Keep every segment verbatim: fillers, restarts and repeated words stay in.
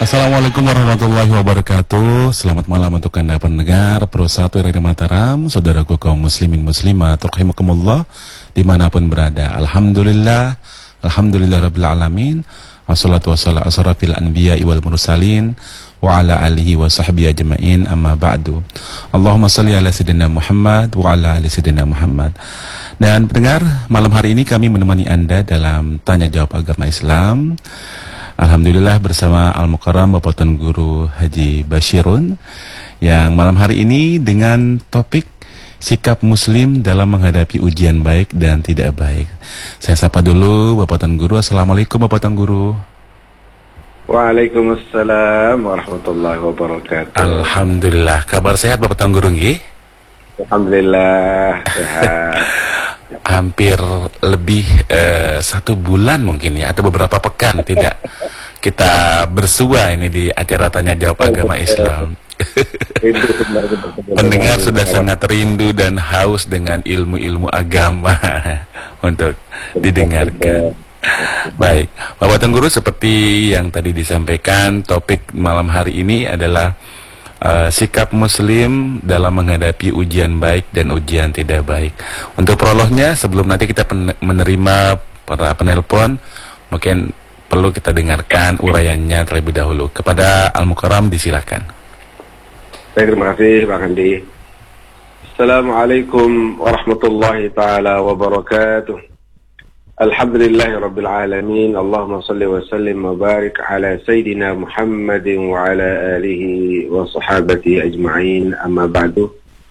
Assalamualaikum warahmatullahi wabarakatuh. Selamat malam untuk Anda pendengar Pro satu R R I Mataram, saudaraku kaum muslimin muslimat rahimakumullah dimanapun berada. Alhamdulillah, alhamdulillah rabbil alamin. Wassalatu wassalamu ala asrafil anbiya wal mursalin wa ala alihi wa sahbihi ajma'in, amma ba'du. Allahumma salli ala sayyidina Muhammad wa ala ali sayyidina Muhammad. Dan pendengar, malam hari ini kami menemani Anda dalam tanya jawab agama Islam. Alhamdulillah bersama Al-Mukarram Bapak Tuan Guru Haji Bashirun, yang malam hari ini dengan topik sikap muslim dalam menghadapi ujian baik dan tidak baik. Saya sapa dulu Bapak Tuan Guru. Assalamualaikum Bapak Tuan Guru. Waalaikumsalam warahmatullahi wabarakatuh. Alhamdulillah, kabar sehat Bapak Tuan Guru nggih? Alhamdulillah sehat. Hampir lebih eh, satu bulan mungkin ya, atau beberapa pekan tidak kita bersua ini di acara tanya jawab agama Islam. Pendengar sudah sangat rindu dan haus dengan ilmu-ilmu agama untuk didengarkan. Baik, Bapak Tuan Guru, seperti yang tadi disampaikan, topik malam hari ini adalah Uh, sikap muslim dalam menghadapi ujian baik dan ujian tidak baik. Untuk prolognya, sebelum nanti kita menerima para penelpon, mungkin perlu kita dengarkan uraiannya terlebih dahulu. Kepada Al-Mukarram disilakan. Baik, terima kasih Pak Andi. Assalamualaikum warahmatullahi ta'ala wabarakatuh. Alhamdulillahi rabbil alamin. Allahumma salli wa sallim wa barik ala Sayyidina Muhammadin wa ala alihi wa sahabati ajma'in, amma ba'du.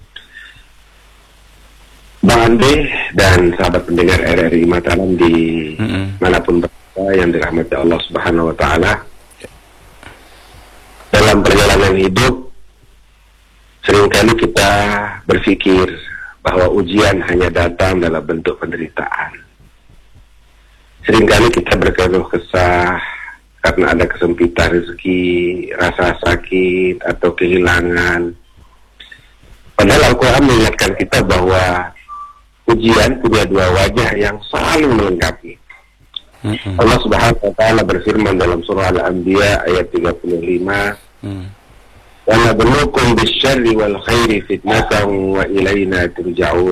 Bang Andi dan sahabat pendengar R R I Mataram di mm-hmm. manapun berada yang dirahmati Allah Subhanahu wa ta'ala, dalam perjalanan hidup seringkali kita berpikir bahwa ujian hanya datang dalam bentuk penderitaan. Seringkali kita berkeluh kesah karena ada kesempitan rezeki, rasa sakit, atau kehilangan. Padahal Al-Quran mengingatkan kita bahwa ujian punya dua wajah yang saling melengkapi. Mm-hmm. Allah Subhanahu wa ta'ala berfirman dalam surah Al-Anbiya ayat tiga puluh lima, mm. wa nabluukum bisyarri wal khairi fitnatan wa ilaina turja'un.